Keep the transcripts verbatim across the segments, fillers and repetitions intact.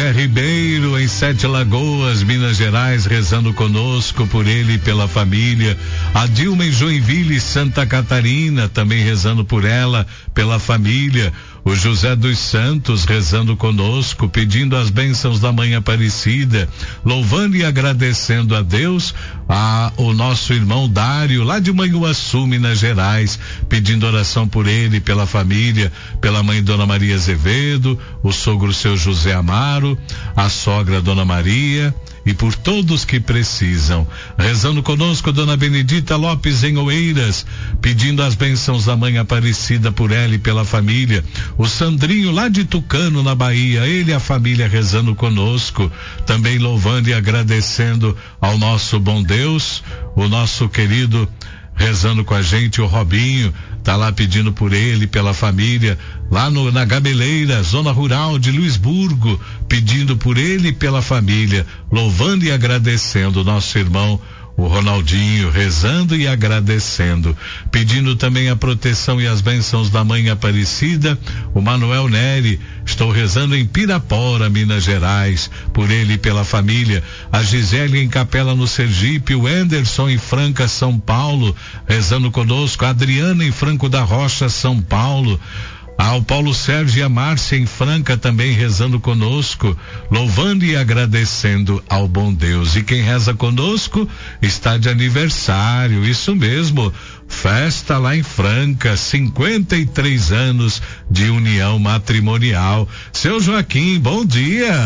José Ribeiro, em Sete Lagoas, Minas Gerais, rezando conosco, por ele e pela família. A Dilma em Joinville, Santa Catarina, também rezando por ela, pela família. O José dos Santos rezando conosco, pedindo as bênçãos da Mãe Aparecida, louvando e agradecendo a Deus. A, o nosso irmão Dário, lá de Manhuaçu, Minas Gerais, pedindo oração por ele, pela família, pela mãe Dona Maria Azevedo, o sogro seu José Amaro, a sogra Dona Maria, e por todos que precisam. Rezando conosco, Dona Benedita Lopes em Oeiras, pedindo as bênçãos da Mãe Aparecida por ela e pela família. O Sandrinho lá de Tucano, na Bahia, ele e a família rezando conosco, também louvando e agradecendo ao nosso bom Deus. O nosso querido rezando com a gente, o Robinho, tá lá pedindo por ele, pela família, lá no, na Gameleira, zona rural de Luisburgo, pedindo por ele e pela família, louvando e agradecendo o nosso irmão, o Ronaldinho, rezando e agradecendo, pedindo também a proteção e as bênçãos da Mãe Aparecida. O Manuel Neri, estou rezando em Pirapora, Minas Gerais, por ele e pela família. A Gisele em Capela, no Sergipe. O Anderson em Franca, São Paulo, rezando conosco. A Adriana em Franco da Rocha, São Paulo. Ah, o Paulo Sérgio e a Márcia em Franca também rezando conosco, louvando e agradecendo ao bom Deus. E quem reza conosco está de aniversário, isso mesmo, festa lá em Franca, cinquenta e três anos de união matrimonial. Seu Joaquim, bom dia.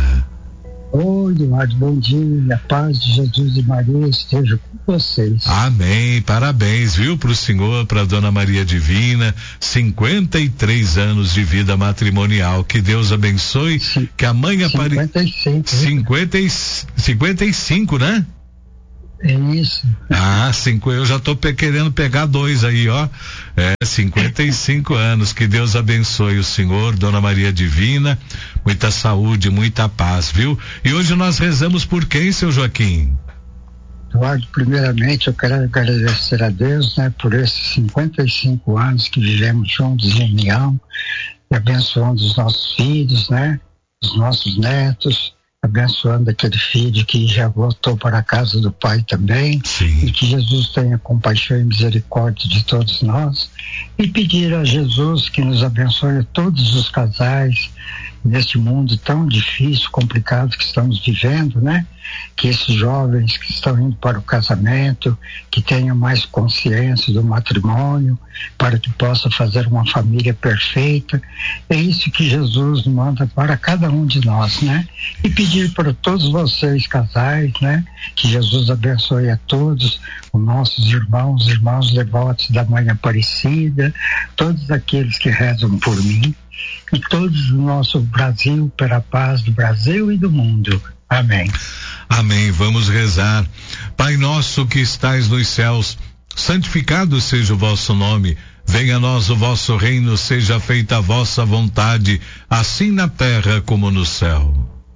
Oi, Eduardo, bom dia, a paz de Jesus e Maria esteja com vocês. Amém, parabéns, viu, pro senhor, pra Dona Maria Divina, cinquenta e três anos de vida matrimonial, que Deus abençoe, Sim, que a mãe apareça. cinquenta e cinco. cinquenta e, cinquenta e cinco, né? É isso. Ah, cinco, eu já tô pe- querendo pegar dois aí, ó. É, cinquenta e cinco anos, que Deus abençoe o senhor, Dona Maria Divina, muita saúde, muita paz, viu? E hoje nós rezamos por quem, seu Joaquim? Eduardo, primeiramente eu quero agradecer a Deus, né, por esses cinquenta e cinco anos que vivemos juntos em união, e abençoando os nossos filhos, né, os nossos netos, abençoando aquele filho que já voltou para a casa do Pai também. Sim. E que Jesus tenha compaixão e misericórdia de todos nós, e pedir a Jesus que nos abençoe a todos os casais neste mundo tão difícil, complicado que estamos vivendo, né? Que esses jovens que estão indo para o casamento, que tenham mais consciência do matrimônio, para que possa fazer uma família perfeita. É isso que Jesus manda para cada um de nós, né? E pedir para todos vocês, casais, né? Que Jesus abençoe a todos, os nossos irmãos, irmãos devotos da Mãe Aparecida, todos aqueles que rezam por mim, e todos o nosso Brasil, pela paz do Brasil e do mundo. Amém. Amém. Vamos rezar. Pai nosso que estais nos céus, santificado seja o vosso nome. Venha a nós o vosso reino, seja feita a vossa vontade, assim na terra como no céu.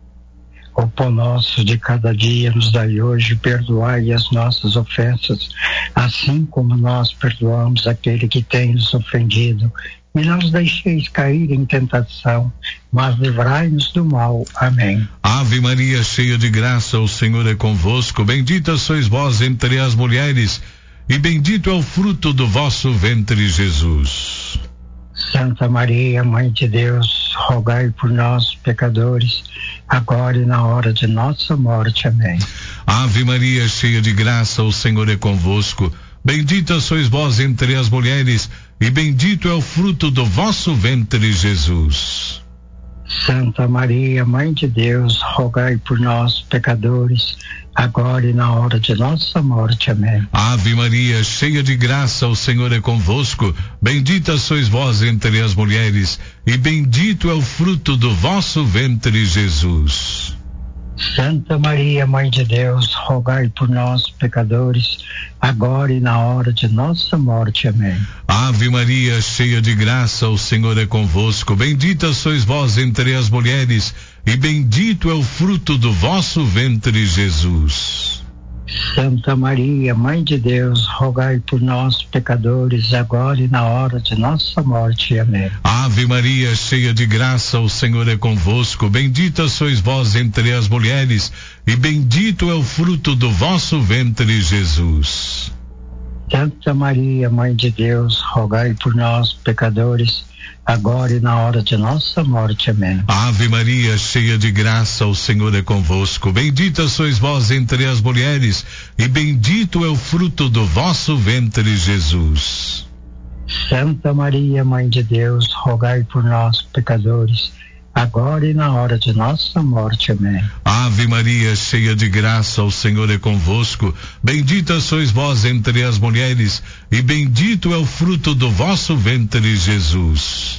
O pão nosso de cada dia nos dai hoje, perdoai as nossas ofensas, assim como nós perdoamos aquele que tem nos ofendido. E não nos deixeis cair em tentação, mas livrai-nos do mal. Amém. Ave Maria, cheia de graça, o Senhor é convosco. Bendita sois vós entre as mulheres, e bendito é o fruto do vosso ventre, Jesus. Santa Maria, Mãe de Deus, rogai por nós, pecadores, agora e na hora de nossa morte. Amém. Ave Maria, cheia de graça, o Senhor é convosco. Bendita sois vós entre as mulheres, e bendito é o fruto do vosso ventre, Jesus. Santa Maria, Mãe de Deus, rogai por nós, pecadores, agora e na hora de nossa morte. Amém. Ave Maria, cheia de graça, o Senhor é convosco. Bendita sois vós entre as mulheres, e bendito é o fruto do vosso ventre, Jesus. Santa Maria, Mãe de Deus, rogai por nós, pecadores, agora e na hora de nossa morte. Amém. Ave Maria, cheia de graça, o Senhor é convosco. Bendita sois vós entre as mulheres, e bendito é o fruto do vosso ventre, Jesus. Santa Maria, Mãe de Deus, rogai por nós, pecadores, agora e na hora de nossa morte. Amém. Ave Maria, cheia de graça, o Senhor é convosco. Bendita sois vós entre as mulheres, e bendito é o fruto do vosso ventre, Jesus. Santa Maria, Mãe de Deus, rogai por nós, pecadores, agora e na hora de nossa morte. Amém. Ave Maria, cheia de graça, o Senhor é convosco. Bendita sois vós entre as mulheres, e bendito é o fruto do vosso ventre, Jesus. Santa Maria, Mãe de Deus, rogai por nós, pecadores, agora e na hora de nossa morte. Amém. Ave Maria, cheia de graça, o Senhor é convosco. Bendita sois vós entre as mulheres, e bendito é o fruto do vosso ventre, Jesus.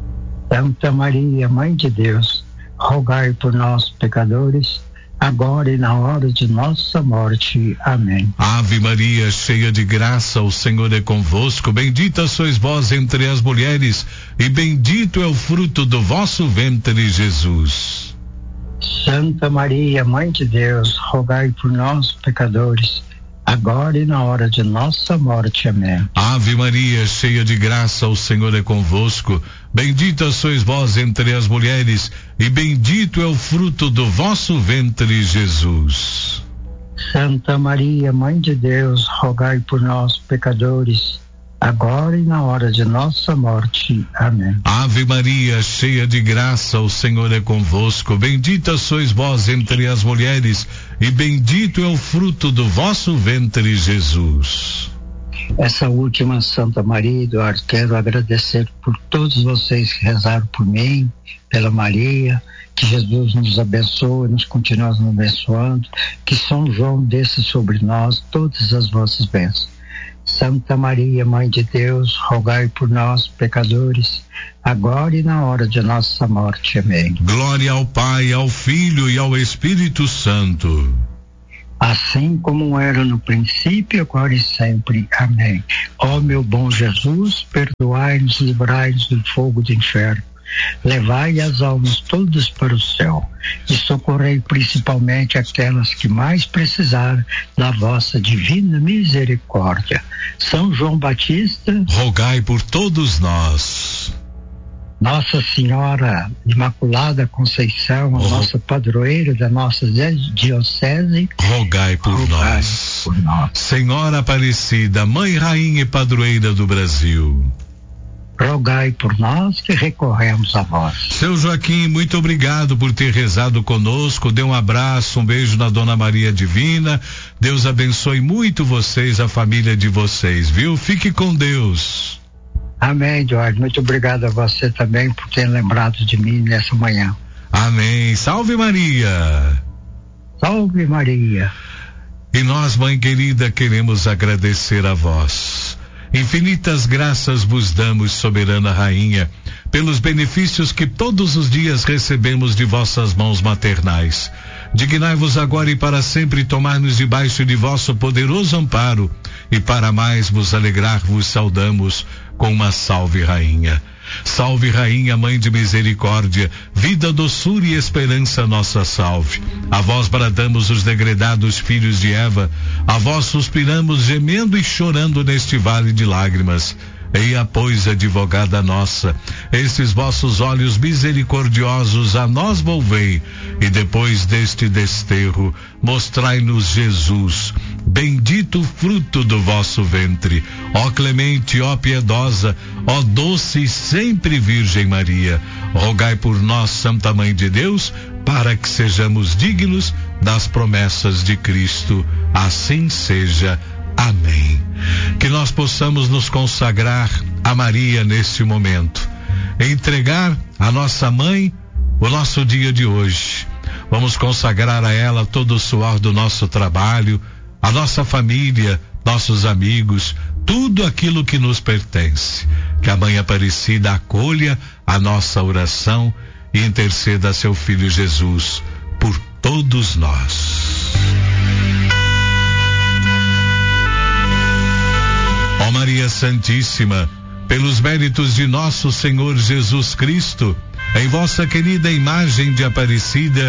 Santa Maria, Mãe de Deus, rogai por nós, pecadores, agora e na hora de nossa morte. Amém. Ave Maria, cheia de graça, o Senhor é convosco. Bendita sois vós entre as mulheres, e bendito é o fruto do vosso ventre, Jesus. Santa Maria, Mãe de Deus, rogai por nós, pecadores, agora e na hora de nossa morte. Amém. Ave Maria, cheia de graça, o Senhor é convosco. Bendita sois vós entre as mulheres, e bendito é o fruto do vosso ventre, Jesus. Santa Maria, Mãe de Deus, rogai por nós, pecadores, agora e na hora de nossa morte. Amém. Ave Maria, cheia de graça, o Senhor é convosco. Bendita sois vós entre as mulheres, e bendito é o fruto do vosso ventre, Jesus. Essa última, Santa Maria, Eduardo, quero agradecer por todos vocês que rezaram por mim, pela Maria, que Jesus nos abençoe, nos continue nos abençoando, que São João desça sobre nós todas as vossas bênçãos. Santa Maria, Mãe de Deus, rogai por nós, pecadores, agora e na hora de nossa morte. Amém. Glória ao Pai, ao Filho e ao Espírito Santo. Assim como era no princípio, agora e sempre. Amém. Ó meu bom Jesus, perdoai-nos, livrai-nos do fogo do inferno. Levai as almas todas para o céu e socorrei principalmente aquelas que mais precisarem da vossa divina misericórdia. São João Batista, rogai por todos nós. Nossa Senhora Imaculada Conceição, a oh. nossa padroeira da nossa diocese, rogai por, rogai nós. por nós. Senhora Aparecida, Mãe, Rainha e Padroeira do Brasil, rogai por nós que recorremos a vós. Seu Joaquim, muito obrigado por ter rezado conosco. Dê um abraço, um beijo na Dona Maria Divina. Deus abençoe muito vocês, a família de vocês, viu? Fique com Deus. Amém, Eduardo. Muito obrigado a você também por ter lembrado de mim nessa manhã. Amém. Salve Maria. Salve Maria. E nós, Mãe querida, queremos agradecer a vós. Infinitas graças vos damos, soberana Rainha, pelos benefícios que todos os dias recebemos de vossas mãos maternais. Dignai-vos agora e para sempre tomar-nos debaixo de vosso poderoso amparo, e para mais vos alegrar vos saudamos com uma salve Rainha. Salve Rainha, Mãe de Misericórdia, vida, doçura e esperança, nossa salve. A vós bradamos os degredados filhos de Eva, a vós suspiramos gemendo e chorando neste vale de lágrimas. Eia, pois, advogada nossa, estes vossos olhos misericordiosos a nós volvei, e depois deste desterro, mostrai-nos Jesus, bendito fruto do vosso ventre. Ó clemente, ó piedosa, ó doce e sempre Virgem Maria, rogai por nós, Santa Mãe de Deus, para que sejamos dignos das promessas de Cristo. Assim seja. Amém. Que nós possamos nos consagrar a Maria neste momento, entregar a nossa mãe o nosso dia de hoje. Vamos consagrar a ela todo o suor do nosso trabalho, a nossa família, nossos amigos, tudo aquilo que nos pertence. Que a Mãe Aparecida acolha a nossa oração e interceda a seu Filho Jesus por todos nós. Ó Maria Santíssima, pelos méritos de nosso Senhor Jesus Cristo, em vossa querida imagem de Aparecida,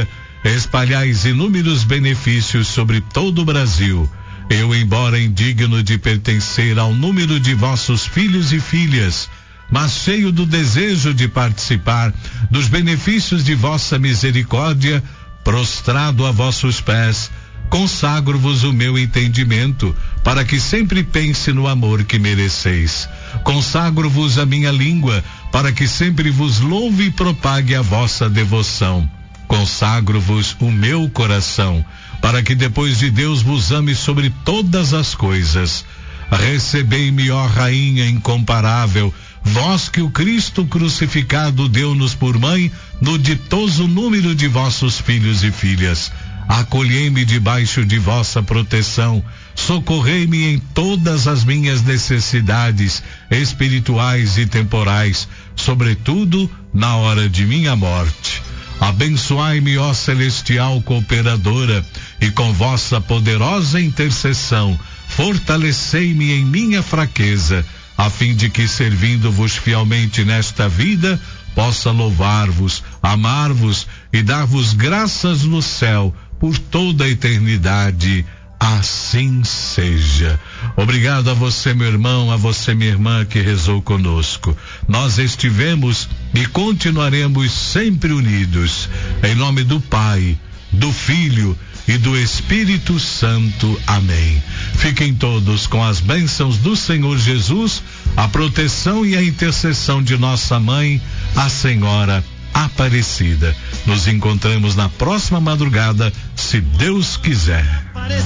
espalhais inúmeros benefícios sobre todo o Brasil. Eu, embora indigno de pertencer ao número de vossos filhos e filhas, mas cheio do desejo de participar dos benefícios de vossa misericórdia, prostrado a vossos pés, consagro-vos o meu entendimento, para que sempre pense no amor que mereceis. Consagro-vos a minha língua, para que sempre vos louve e propague a vossa devoção. Consagro-vos o meu coração, para que depois de Deus vos ame sobre todas as coisas. Recebei-me, ó Rainha incomparável, vós que o Cristo crucificado deu-nos por mãe, no ditoso número de vossos filhos e filhas. Acolhei-me debaixo de vossa proteção, socorrei-me em todas as minhas necessidades espirituais e temporais, sobretudo na hora de minha morte. Abençoai-me, ó celestial cooperadora, e com vossa poderosa intercessão, fortalecei-me em minha fraqueza, a fim de que, servindo-vos fielmente nesta vida, possa louvar-vos, amar-vos e dar-vos graças no céu por toda a eternidade. Assim seja. Obrigado a você, meu irmão, a você, minha irmã, que rezou conosco. Nós estivemos e continuaremos sempre unidos. Em nome do Pai, do Filho e do Espírito Santo. Amém. Fiquem todos com as bênçãos do Senhor Jesus, a proteção e a intercessão de nossa mãe, a Senhora Aparecida. Nos encontramos na próxima madrugada, se Deus quiser.